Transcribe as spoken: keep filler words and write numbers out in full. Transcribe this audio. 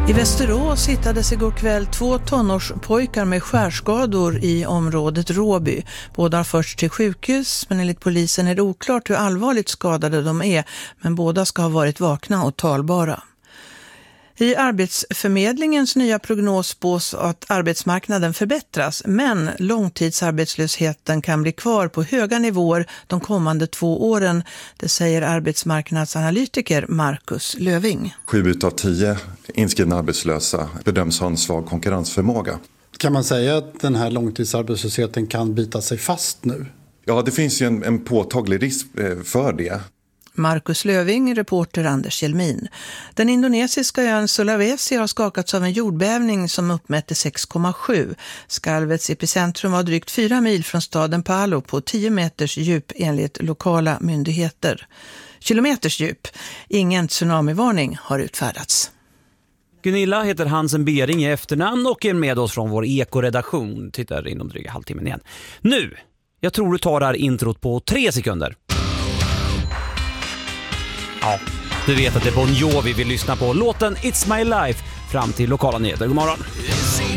I Västerås hittades igår kväll två tonårspojkar med skärskador i området Råby. Båda har förts till sjukhus, men enligt polisen är det oklart hur allvarligt skadade de är, men båda ska ha varit vakna och talbara. I Arbetsförmedlingens nya prognos spås att arbetsmarknaden förbättras, men långtidsarbetslösheten kan bli kvar på höga nivåer de kommande två åren, det säger arbetsmarknadsanalytiker Marcus Löving. Sju utav tio inskrivna arbetslösa bedöms ha en svag konkurrensförmåga. Kan man säga att den här långtidsarbetslösheten kan bita sig fast nu? Ja, det finns ju en, en påtaglig risk för det. Marcus Löving, reporter Anders Hjelmin. Den indonesiska ön Sulawesi har skakats av en jordbävning som uppmätte sex komma sju. Skalvets epicentrum var drygt fyra mil från staden Palu på tio meters djup enligt lokala myndigheter. Kilometers djup. Ingen tsunamivarning har utfärdats. Gunilla heter Hansen Bering i efternamn och är med oss från vår ekoredaktion. Tittar inom dryga halvtimmen igen. Nu, jag tror du tar det här introt på tre sekunder. Ja, du vet att det är Bon Jovi vi lyssnar på. Låten It's My Life fram till lokala nyheter. God morgon.